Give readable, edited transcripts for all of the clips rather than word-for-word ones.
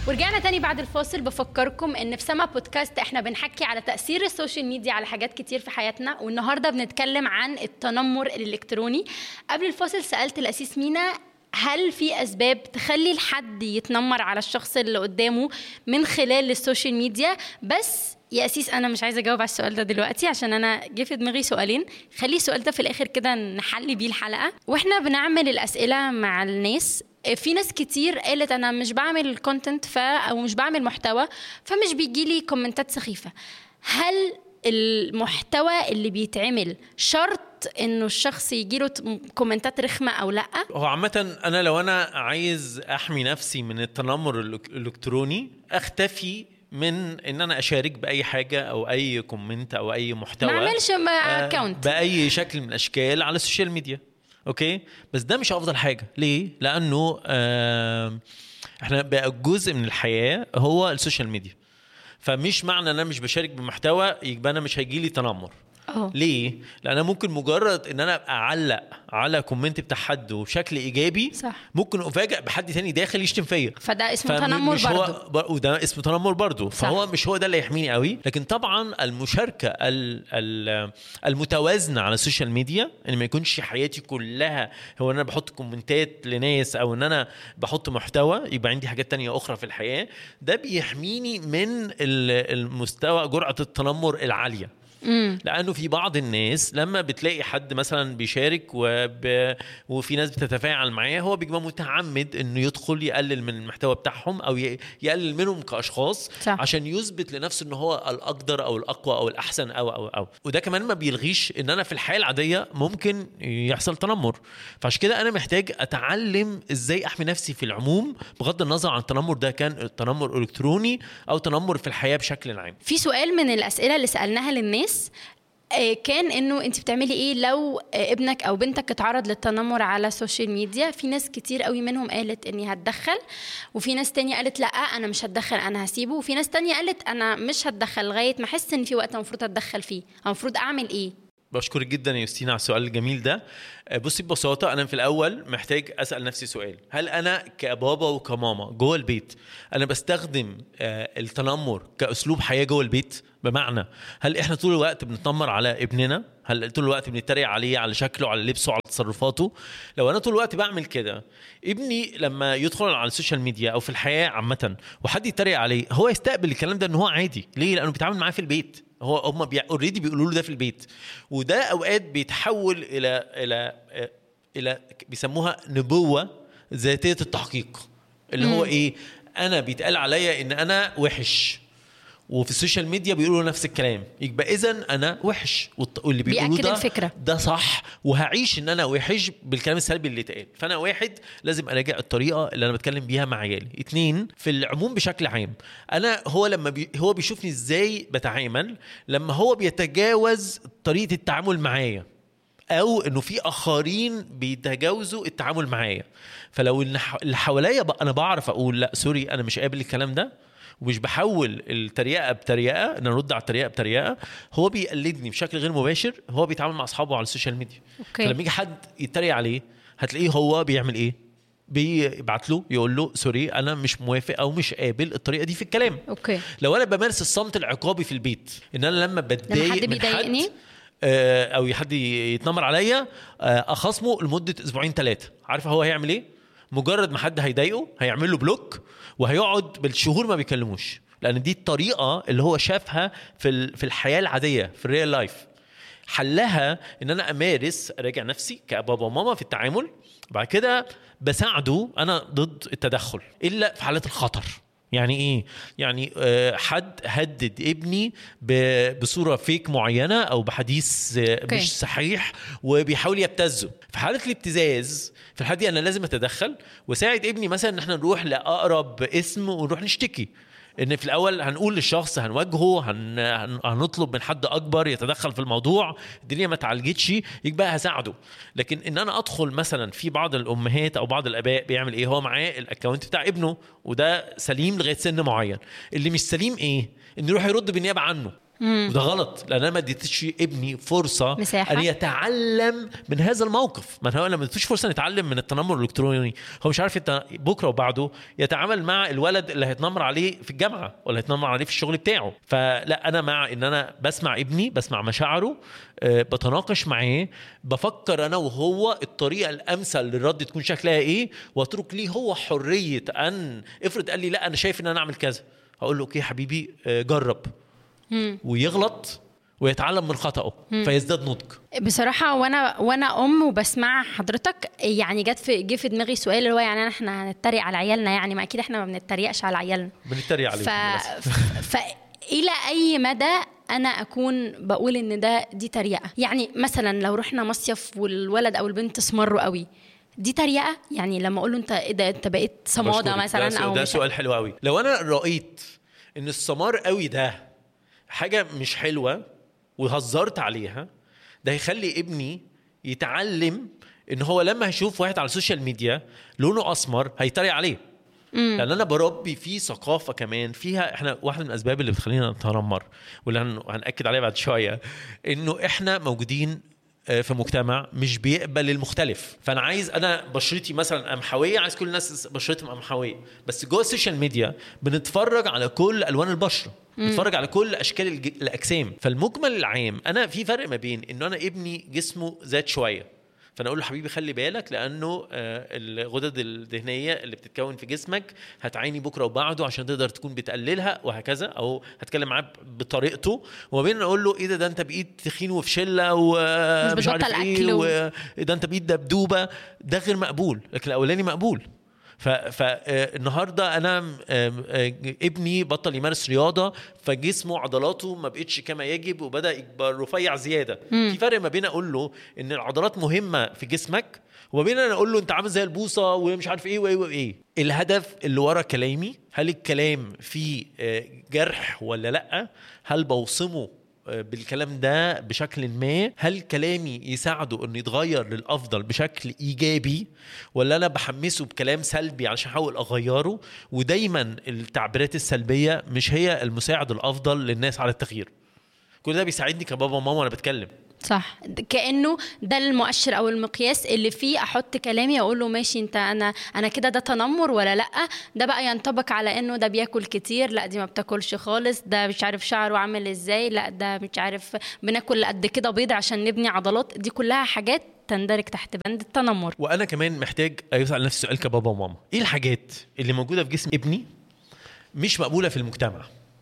ورجعنا تاني بعد الفاصل. بفكركم ان في سما بودكاست احنا بنحكي على تأثير السوشيال ميديا على حاجات كتير في حياتنا، والنهاردة بنتكلم عن التنمر الإلكتروني. قبل الفاصل سألت الأسيس مينا هل في أسباب تخلي الحد يتنمر على الشخص اللي قدامه من خلال السوشيال ميديا؟ بس يا أسيس أنا مش عايزة أجاوب على السؤال ده دلوقتي عشان أنا جه في دماغي سؤالين. خلي السؤال ده في الآخر كده نحلي بيه الحلقة. وإحنا بنعمل الأسئلة مع الناس، في ناس كتير قالت أنا مش بعمل كونتنت أو مش بعمل محتوى فمش بيجيلي كومنتات سخيفة. هل المحتوى اللي بيتعمل شرط انه الشخص يجيله كومنتات رخمة او لا؟ هو عامة انا لو انا عايز احمي نفسي من التنمر الالكتروني اختفي من ان انا اشارك باي حاجة او اي كومنت او اي محتوى، ما اعملش اكاونت باي شكل من الاشكال على السوشيال ميديا. اوكي، بس ده مش افضل حاجة. ليه؟ لانه احنا بقى جزء من الحياة هو السوشيال ميديا، فمش معنى انا مش بشارك بمحتوى يبقى انا مش هيجيلي تنمر. ليه؟ لأن ممكن مجرد ان انا ابقى اعلق على كومنت بتاع حد بشكل ايجابي صح. ممكن افاجئ بحد تاني داخل يشتم فيا، فده اسمه تنمر برضه، وده اسمه تنمر برضه. فهو مش هو ده اللي يحميني قوي. لكن طبعا المشاركه المتوازنه على السوشيال ميديا، ان ما يكونش حياتي كلها هو ان انا بحط كومنتات لناس او ان انا بحط محتوى، يبقى عندي حاجات تانية اخرى في الحياه. ده بيحميني من المستوى جرعه التنمر العاليه. لأنه في بعض الناس لما بتلاقي حد مثلا بيشارك وفي ناس بتتفاعل معاه، هو بيبقى متعمد انه يدخل يقلل من المحتوى بتاعهم او يقلل منهم كأشخاص صح. عشان يثبت لنفسه انه هو الأقدر او الأقوى او الأحسن او وده كمان ما بيلغيش ان انا في الحياة العادية ممكن يحصل تنمر. فعشان كده انا محتاج اتعلم ازاي احمي نفسي في العموم بغض النظر عن التنمر ده كان تنمر إلكتروني او تنمر في الحياة بشكل عام. في سؤال من الأسئلة اللي سألناها للناس كان انه انت بتعملي ايه لو ابنك او بنتك اتعرض للتنمر على السوشيال ميديا؟ في ناس كتير قوي منهم قالت اني هتدخل، وفي ناس تانية قالت لا انا مش هتدخل انا هسيبه، وفي ناس تانية قالت انا مش هتدخل لغاية ما احس ان في وقت المفروض اتدخل فيه. المفروض اعمل ايه؟ بشكرك جدا يا يوستينا على السؤال الجميل ده. بصي ببساطة أنا في الأول محتاج أسأل نفسي سؤال: هل أنا كبابا وكماما جوه البيت أنا بستخدم التنمر كأسلوب حياة جوه البيت؟ بمعنى هل إحنا طول الوقت بنتنمر على ابننا؟ هل طول الوقت بنتريق عليه، على شكله، على لبسه، على تصرفاته؟ لو أنا طول الوقت بعمل كده، ابني لما يدخل على السوشيال ميديا أو في الحياة عامة وحد يتريق عليه، هو يستقبل الكلام ده إنه هو عادي. ليه؟ لأنه بيتعامل معاه في البيت، هم اوريدي بيقولوا له ده في البيت. وده اوقات بيتحول الى بيسموها نبوة ذاتية التحقيق، اللي هو ايه؟ انا بيتقال عليا ان انا وحش، وفي السوشيال ميديا بيقولوا نفس الكلام، يبقى اذن انا وحش، واللي بيقولوا ده صح، وهعيش ان انا وحش بالكلام السلبي اللي اتقال. فانا واحد لازم اراجع الطريقه اللي انا بتكلم بيها مع عيالي. 2 في العموم بشكل عام، انا هو لما هو بيشوفني ازاي بتعامل، لما هو بيتجاوز طريقه التعامل معايا او انه في اخرين بيتجاوزوا التعامل معايا، فلو اللي حواليا انا بعرف اقول لا سوري انا مش قابل الكلام ده، ومش بحول التريقه بتريقه ان ارد على التريقه بتريقه، هو بيقلدني بشكل غير مباشر. هو بيتعامل مع اصحابه على السوشيال ميديا. فلما يجي حد يتريق عليه هتلاقيه هو بيعمل ايه؟ بيبعت له يقول له سوري انا مش موافق او مش قابل الطريقه دي في الكلام. لو انا بمارس الصمت العقابي في البيت، ان انا لما بتضايق حد بيضايقني او حد يتنمر عليا اخصمه لمده 2-3 أسبوع. عارفه هو هيعمل ايه؟ مجرد ما حد هيضايقه هيعمل له بلوك، وهيقعد بالشهور ما بيكلموش، لان دي الطريقه اللي هو شافها في الحياه العاديه في الريال لايف. حلها ان انا امارس اراجع نفسي كبابا وماما في التعامل، بعد كده بساعده. انا ضد التدخل الا في حالات الخطر. يعني ايه؟ يعني حد هدد ابني بصوره فيك معينه او بحديث مش صحيح وبيحاول يبتزه. في حاله الابتزاز في الحاله دي انا لازم اتدخل وساعد ابني، مثلا ان احنا نروح لاقرب اسم ونروح نشتكي. ان في الاول هنقول للشخص، هنواجهه، هنطلب من حد اكبر يتدخل في الموضوع. الدنيا ما تعالجتش يبقى هساعده. لكن ان انا ادخل مثلا في بعض الامهات او بعض الاباء بيعمل ايه؟ هو معاه الاكونت بتاع ابنه وده سليم لغايه سن معين، اللي مش سليم ايه؟ انه يروح يرد بالنيابه عنه. وده غلط، لان انا ما اديتش ابني فرصه مساحة. ان يتعلم من هذا الموقف. ما هو لما اديتوش فرصه ان يتعلم من التنمر الالكتروني، هو مش عارف بكره وبعده يتعامل مع الولد اللي هيتنمر عليه في الجامعه ولا هيتنمر عليه في الشغل بتاعه. فلا، انا مع ان انا بسمع ابني، بسمع مشاعره، بتناقش معاه، بفكر انا وهو الطريقه الامثل للرد تكون شكلها ايه، واترك ليه هو حريه ان افرض قال لي لا انا شايف ان انا اعمل كذا، هقول له اوكي حبيبي جرب، ويغلط ويتعلم من خطأه فيزداد نضج. بصراحه وانا ام وبسمع حضرتك، يعني جه في دماغي سؤال اللي هو يعني احنا هنتريق على عيالنا؟ يعني ما اكيد احنا ما بنتريقش على عيالنا، بنتريق عليهم. الى اي مدى انا اكون بقول ان دي تريقه؟ يعني مثلا لو رحنا مصيف والولد او البنت سمروا قوي، دي تريقه؟ يعني لما اقول له انت ايه ده، انت بقيت صماده مثلا، او ده سؤال حلو قوي. لو انا رأيت ان السمار قوي ده حاجة مش حلوة وهزرت عليها، ده هيخلي ابني يتعلم ان هو لما هيشوف واحد على السوشيال ميديا لونه اسمر هيتريق عليه. لان انا بربي فيه ثقافة كمان فيها، احنا واحد من الاسباب اللي بتخلينا نتنمر واللي هنأكد عليها بعد شوية، انه احنا موجودين في مجتمع مش بيقبل المختلف. فانا عايز، انا بشرتي مثلا قمحويه، عايز كل الناس بشرتهم قمحويه، بس جوه السوشيال ميديا بنتفرج على كل الوان البشره، بنتفرج على كل اشكال الاجسام. فالمجمل العام انا في فرق ما بين انه انا ابني جسمه زاد شويه، فانا اقول له حبيبي خلي بالك، لانه الغدد الدهنيه اللي بتتكون في جسمك هتعاني بكره وبعده عشان تقدر تكون بتقللها وهكذا، او هتكلم معاه بطريقته. وما بين اقول له ايه ده انت بقيت تخين وفي شله ومش عارف ايه، وده انت بقيت دبدوبه، ده غير مقبول، لكن الاولاني مقبول. فالنهارده انا ابني بطل يمارس رياضه، فجسمه عضلاته ما بقتش كما يجب وبدا يكبر رفيع زياده. في فرق ما بين اقول له ان العضلات مهمه في جسمك، وما بين انا اقول له انت عامل زي البوصه ومش عارف ايه وايه وايه. الهدف اللي ورا كلامي، هل الكلام فيه جرح ولا لا؟ هل بوصمه بالكلام ده بشكل ما؟ هل كلامي يساعده انه يتغير للافضل بشكل ايجابي، ولا انا بحمسه بكلام سلبي عشان احاول اغيره؟ ودايما التعبيرات السلبيه مش هي المساعد الافضل للناس على التغيير. كل ده بيساعدني كبابا وماما وانا بتكلم. صح، كأنه ده المؤشر او المقياس اللي فيه احط كلامي اقول له ماشي انت انا كده ده تنمر ولا لا. ده بقى ينطبق على انه ده بياكل كتير، لا دي ما بتاكلش خالص، ده مش عارف شعره عامل ازاي، لا ده مش عارف بناكل قد كده بيض عشان نبني عضلات. دي كلها حاجات تندرج تحت بند التنمر. وانا كمان محتاج اسال نفسي سؤال كبابا وماما، ايه الحاجات اللي موجوده في جسم ابني مش مقبوله في المجتمع،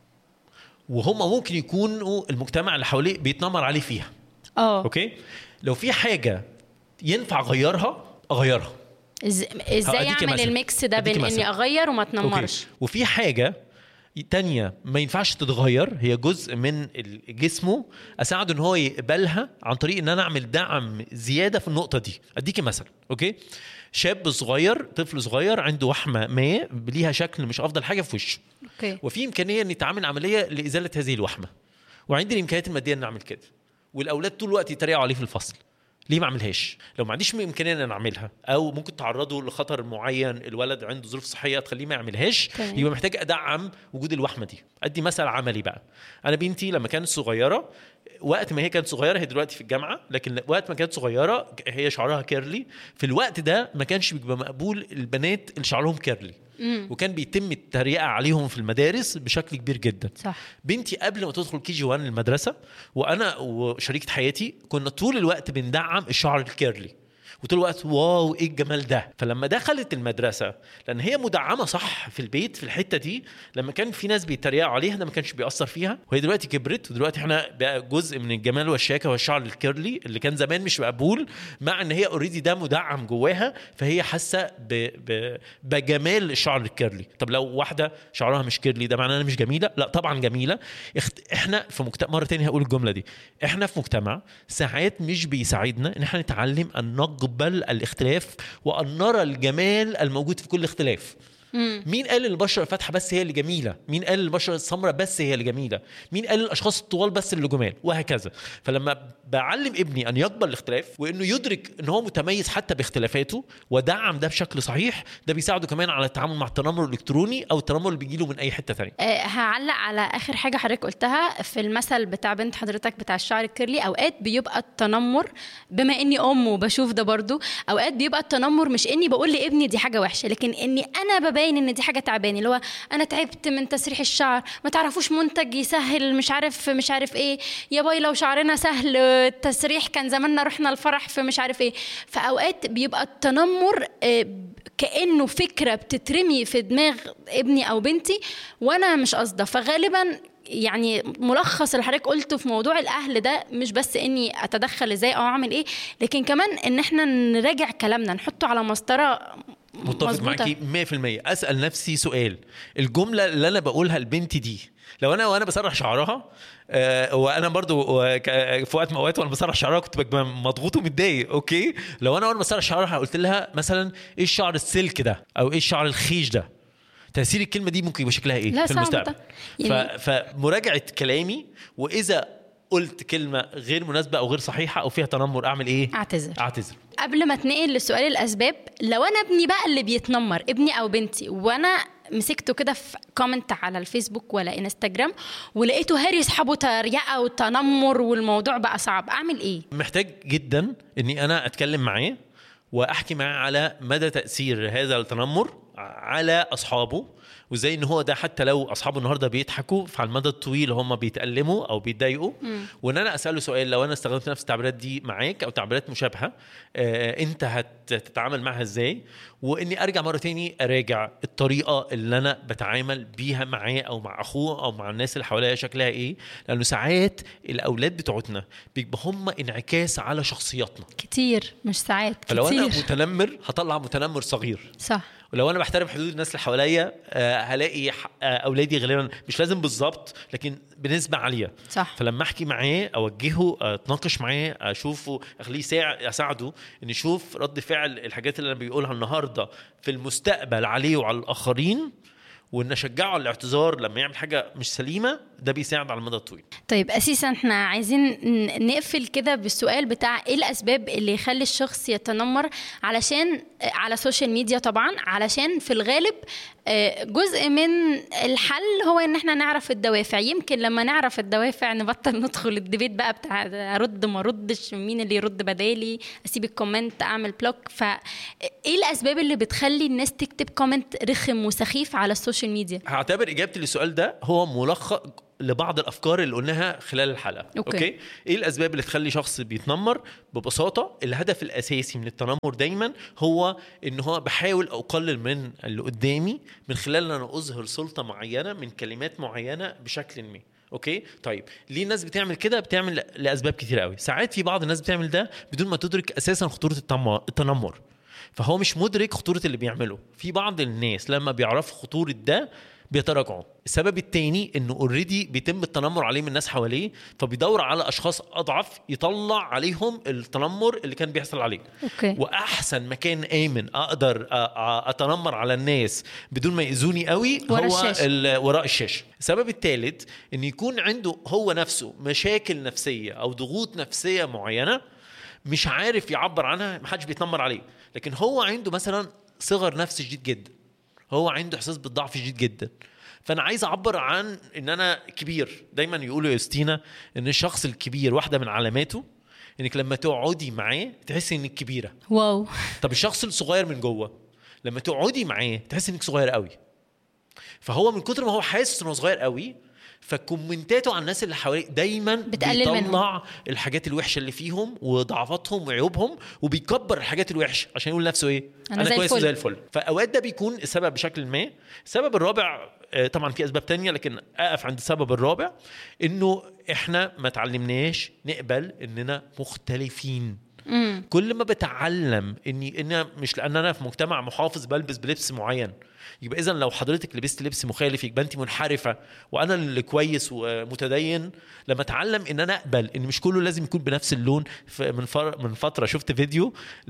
وهم ممكن يكونوا المجتمع اللي حواليه بيتنمر عليه فيها؟ اوكي، لو في حاجه ينفع اغيرها. ازاي اعمل الميكس ده بين اني اغير وما اتنمرش؟ وفي حاجه تانية ما ينفعش تتغير، هي جزء من جسمه، اساعده ان هو يقبلها عن طريق ان انا اعمل دعم زياده في النقطه دي. اديكي مثلا، اوكي، شاب صغير، طفل صغير عنده وحمه ما ليها شكل مش افضل حاجه في وشه، وفي امكانيه ان يتعمل عمليه لازاله هذه الوحمه، وعندي الامكانيات الماديه ان اعمل كده، والاولاد طول الوقت يتريقوا عليه في الفصل. ليه ما اعملهاش؟ لو ما عنديش امكانيه ان اعملها، او ممكن تعرضه لخطر معين، الولد عنده ظروف صحيه تخليه ما يعملهاش، يبقى محتاج ادعم وجود الوحمه دي. ادي مثل عملي بقى، انا بنتي لما كانت صغيره، وقت ما هي كانت صغيره، هي دلوقتي في الجامعه، لكن وقت ما كانت صغيره هي شعرها كيرلي. في الوقت ده ما كانش بيبقى مقبول البنات اللي شعرهم كيرلي، وكان بيتم التريقه عليهم في المدارس بشكل كبير جدا. صح. بنتي قبل ما تدخل KG 1 المدرسه، وانا وشريكه حياتي كنا طول الوقت بندعم الشعر الكيرلي، وطول الوقت واو ايه الجمال ده. فلما دخلت المدرسه، لان هي مدعمه صح في البيت في الحته دي، لما كان في ناس بيتريقوا عليها ده ما كانش بيأثر فيها، وهي دلوقتي كبرت، ودلوقتي احنا بقى جزء من الجمال والشياكه والشعر الكيرلي اللي كان زمان مش مقبول، مع ان هي اوريدي ده مدعم جواها، فهي حاسه بجمال الشعر الكيرلي. طب لو واحده شعرها مش كيرلي، ده معناه انها مش جميله؟ لا طبعا جميله. احنا في مجتمع، مره تانية هقول الجمله دي، احنا في مجتمع ساعات مش بيساعدنا ان احنا نتعلم ان نقبل الاختلاف وان نرى الجمال الموجود في كل اختلاف. مين قال البشره الفاتحه بس هي اللي جميله؟ مين قال البشره السمراء بس هي اللي جميله؟ مين قال الاشخاص الطوال بس اللي جمال؟ وهكذا. فلما بعلم ابني ان يقبل الاختلاف وانه يدرك ان هو متميز حتى باختلافاته ودعم ده بشكل صحيح، ده بيساعده كمان على التعامل مع التنمر الالكتروني او التنمر اللي بيجيله من اي حته ثانيه. هعلق على اخر حاجه حضرتك قلتها في المثل بتاع بنت حضرتك بتاع الشعر الكيرلي. اوقات بيبقى التنمر، بما اني ام وبشوف ده برضو، اوقات بيبقى التنمر مش اني بقول لابني دي حاجه وحشه، لكن اني انا ببين ان دي حاجه تعباني، اللي هو انا تعبت من تسريح الشعر، ما تعرفوش منتج يسهل مش عارف ايه يا باي، لو شعرنا سهل التسريح كان زماننا رحنا الفرح في مش عارف ايه. فاوقات بيبقى التنمر كأنه فكرة بتترمي في دماغ ابني أو بنتي وأنا مش قصده. فغالبا يعني ملخص اللي حضرتك قلته في موضوع الأهل ده مش بس إني أتدخل إزاي أو أعمل إيه، لكن كمان إن إحنا نراجع كلامنا، نحطه على مسطرة متفق معاكي 100%. أسأل نفسي سؤال، الجملة اللي أنا بقولها لبنتي دي لو وانا بسرح شعرها، وانا برضو في وقت من اوقات وانا بسرح شعرها كنت ببقى مضغوط ومتضايق، اوكي، لو وانا بسرح شعرها قلت لها مثلا ايه الشعر السلك ده او ايه الشعر الخيش ده، تأثير الكلمه دي ممكن يبقى شكلها ايه في المستقبل؟ يعني فمراجعه كلامي، واذا قلت كلمه غير مناسبه او غير صحيحه او فيها تنمر اعمل ايه؟ اعتذر. قبل ما تنقل لسؤال الاسباب، لو انا ابني بقى اللي بيتنمر، ابني او بنتي، وانا مسكته كده في كومنت على الفيسبوك ولا انستجرام ولقيته هاري اصحابه تريقه وتنمر والموضوع بقى صعب، اعمل ايه؟ محتاج جدا اني انا اتكلم معاه واحكي معاه على مدى تاثير هذا التنمر على اصحابه، وزي ان هو ده حتى لو اصحابه النهارده بيضحكوا فعلى المدى الطويل هم بيتألموا او بيتضايقوا. وان انا اساله سؤال، لو انا استخدمت نفس التعبيرات دي معاك او تعبيرات مشابهه انت هتتعامل معها ازاي؟ واني ارجع مره تاني اراجع الطريقه اللي انا بتعامل بيها معاه او مع اخوه او مع الناس اللي حواليا شكلها ايه، لانه ساعات الاولاد بتوعتنا بيبقى هم انعكاس على شخصياتنا كتير، مش ساعات كتير. فلو انا متنمر هطلع متنمر صغير، صح. ولو انا بحترم حدود الناس اللي حواليا هلاقي اولادي غالبا مش لازم بالظبط لكن بنسبه عاليه، صح. فلما احكي معاه اوجهه اتناقش معاه اشوفه اخليه اساعده ان يشوف رد فعل الحاجات اللي انا بيقولها النهارده في المستقبل عليه وعلى الاخرين، وان اشجعه على الاعتذار لما يعمل حاجه مش سليمه، ده بيساعد على المدى الطويل. طيب اساسا احنا عايزين نقفل كده بالسؤال بتاع ايه الاسباب اللي يخلي الشخص يتنمر علشان على السوشيال ميديا طبعا، علشان في الغالب جزء من الحل هو ان احنا نعرف الدوافع. يمكن لما نعرف الدوافع نبطل ندخل الديبيت بقى بتاع ارد ما ردش، مين اللي يرد بدالي، اسيب الكومنت، اعمل بلوك. فايه الاسباب اللي بتخلي الناس تكتب كومنت رخم وسخيف على السوشيال ميديا؟ هعتبر اجابتي للسؤال ده هو ملخص لبعض الافكار اللي قلناها خلال الحلقه. أوكي. ايه الاسباب اللي تخلي شخص بيتنمر؟ ببساطه الهدف الاساسي من التنمر دايما هو ان هو بحاول اقلل من اللي قدامي من خلال ان انا اظهر سلطه معينه من كلمات معينه بشكل ما. اوكي، طيب ليه الناس بتعمل كده؟ بتعمل لاسباب كتير قوي. ساعات في بعض الناس بتعمل ده بدون ما تدرك اساسا خطوره التنمر، فهو مش مدرك خطوره اللي بيعمله. في بعض الناس لما بيعرفوا خطوره ده بيتراجعوا. السبب التاني انه اوريدي بيتم التنمر عليه من الناس حواليه، فبيدور على اشخاص اضعف يطلع عليهم التنمر اللي كان بيحصل عليه. أوكي. واحسن مكان امن اقدر اتنمر على الناس بدون ما يأذوني قوي هو وراء الشاشه. السبب الثالث ان يكون عنده هو نفسه مشاكل نفسيه او ضغوط نفسيه معينه مش عارف يعبر عنها، محدش بيتنمر عليه، لكن هو عنده مثلا صغر نفس شديد جدا، هو عنده احساس بالضعف شديد جدا، فانا عايز اعبر عن ان انا كبير. دايما يقولوا يا ستينا ان الشخص الكبير واحده من علاماته انك لما تقعدي معاه تحسي انك كبيره. واو. طب الشخص الصغير من جوه لما تقعدي معاه تحسي انك صغير قوي. فهو من كتر ما هو حاسس انه صغير قوي، فكومنتاته على الناس اللي حواليه دايما بيطلع الحاجات الوحشه اللي فيهم وضعفاتهم وعيوبهم، وبيكبر الحاجات الوحشه عشان يقول نفسه ايه، انا كويس زي الفل. فاوقات ده بيكون السبب بشكل ما. السبب الرابع طبعا في اسباب تانية لكن اقف عند السبب الرابع، انه احنا ما تعلمناش نقبل اننا مختلفين. كل ما بتعلم اني مش لان انا في مجتمع محافظ بلبس بلبس معين، يبقى اذا لو حضرتك لبست لبس مخالف يبقى انت منحرفه وانا اللي كويس ومتدين. لما اتعلم ان انا اقبل ان مش كله لازم يكون بنفس اللون. من فتره شفت فيديو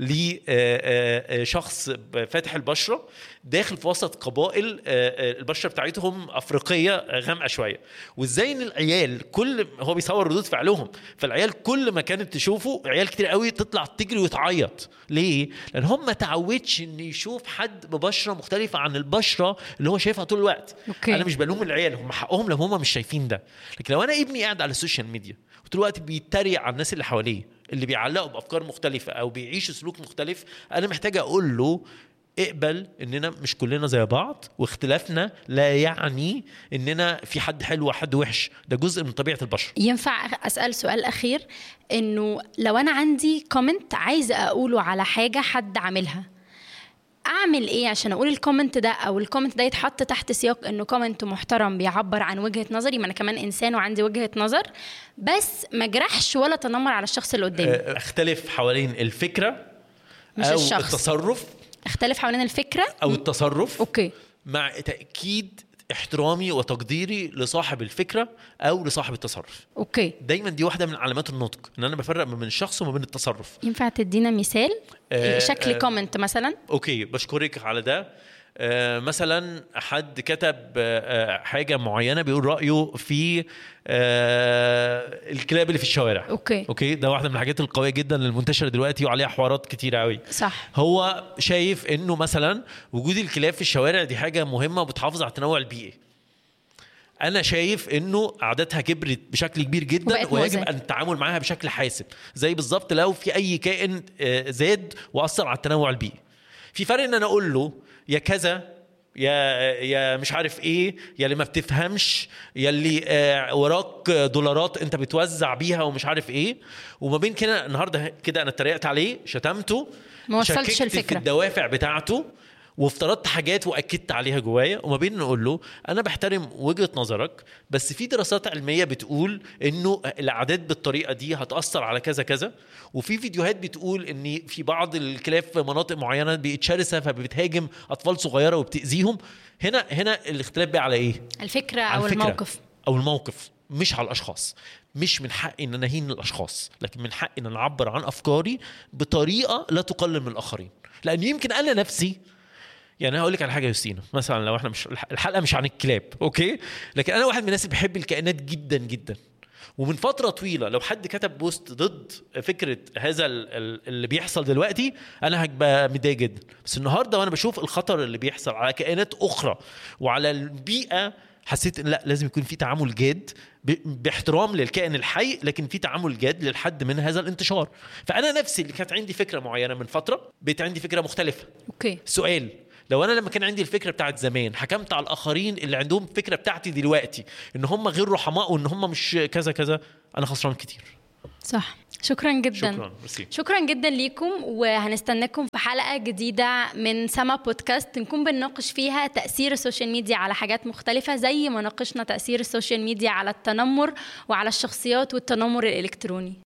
لشخص فاتح البشره داخل في وسط قبائل البشره بتاعتهم افريقيه غامقه شويه، وازاي ان العيال كل هو بيصور ردود فعلهم، فالعيال كل ما كانت تشوفه عيال كتير قوي تطلع تجري وتعيط. ليه؟ لان هم ما تعودش ان يشوف حد ببشره مختلفه عن البشره اللي هو شايفها طول الوقت. انا مش بلوم العيال، هم حقهم لو هم مش شايفين ده. لكن لو انا ابني قاعد على السوشيال ميديا وطول الوقت بيتريق على الناس اللي حواليه اللي بيعلقوا بافكار مختلفه او بيعيشوا سلوك مختلف، انا محتاج اقول له اقبل اننا مش كلنا زي بعض، واختلافنا لا يعني اننا في حد حلو وحد وحش، ده جزء من طبيعه البشر. ينفع اسال سؤال اخير؟ انه لو انا عندي كومنت عايزه اقوله على حاجه حد عاملها، اعمل ايه عشان اقول الكومنت ده او الكومنت ده يتحط تحت سياق انه كومنت محترم بيعبر عن وجهة نظري، ما انا كمان انسان وعندي وجهة نظر، بس ما جرحش ولا تنمر على الشخص اللي قدامي؟ اختلف حوالين الفكرة مش أو الشخص. التصرف. اختلف حوالين الفكرة او التصرف. اوكي. مع تأكيد احترامي وتقديري لصاحب الفكرة او لصاحب التصرف. اوكي. دايما دي واحدة من علامات النطق، ان انا بفرق ما بين الشخص وما بين التصرف. ينفع تدينا مثال؟ شكل كومنت مثلا. اوكي، بشكرك على ده. مثلا حد كتب حاجة معينة بيقول رأيه في الكلاب اللي في الشوارع. اوكي، ده واحدة من الحاجات القوية جدا المنتشرة دلوقتي وعليها حوارات كتيرة قوي. صح. هو شايف انه مثلا وجود الكلاب في الشوارع دي حاجة مهمة وبتحافظ على التنوع البيئي. انا شايف انه عاداتها كبرت بشكل كبير جدا ويجب ان التعامل معها بشكل حاسم، زي بالظبط لو في اي كائن زاد واثر على التنوع البيئي. في فرق ان انا اقول له يا كذا يا مش عارف ايه، يا اللي ما بتفهمش، يا اللي وراك دولارات انت بتوزع بيها ومش عارف ايه، وما بين كده النهارده كده انا اتريقت عليه، شتمته، ما وصلتش الفكره في الدوافع بتاعته وافترضت حاجات واكدت عليها جوايا. وما بين نقول له انا بحترم وجهة نظرك، بس في دراسات علمية بتقول انه الاعداد بالطريقة دي هتأثر على كذا كذا، وفي فيديوهات بتقول ان في بعض الكلاب في مناطق معينة بتشرسة فبتهاجم اطفال صغيرة وبتأذيهم. هنا الاختلاف بقى على ايه؟ الفكرة او الموقف، مش على الاشخاص. مش من حقي ان انا اهين الاشخاص، لكن من حقي ان انا اعبر عن افكاري بطريقة لا تقلل من الاخرين. لان يمكن انا نفسي، يعني هقول لك على حاجه يا يوستينا، مثلا لو احنا مش الحلقه مش عن الكلاب اوكي، لكن انا واحد من الناس اللي بحب الكائنات جدا جدا، ومن فتره طويله لو حد كتب بوست ضد فكره هذا اللي بيحصل دلوقتي انا هبقى متضايق جدا. بس النهارده وانا بشوف الخطر اللي بيحصل على كائنات اخرى وعلى البيئه، حسيت ان لا، لازم يكون في تعامل جاد باحترام للكائن الحي، لكن في تعامل جاد للحد من هذا الانتشار. فانا نفسي اللي كانت عندي فكره معينه من فتره بقيت عندي فكره مختلفه. اوكي. سؤال، لو انا لما كان عندي الفكره بتاعت زمان حكمت على الاخرين اللي عندهم فكره بتاعتي دلوقتي ان هم غير رحماء وان هم مش كذا كذا، انا خسران كتير. صح. شكرا جدا. شكرا جدا ليكم، وهنستناكم في حلقة جديدة من سما بودكاست نكون بنناقش فيها تأثير السوشيال ميديا على حاجات مختلفة، زي ما ناقشنا تأثير السوشيال ميديا على التنمر وعلى الشخصيات والتنمر الإلكتروني.